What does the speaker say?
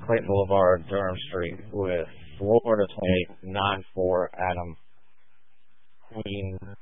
Clayton Boulevard, Durham Street, with Florida 2894 Adam Queen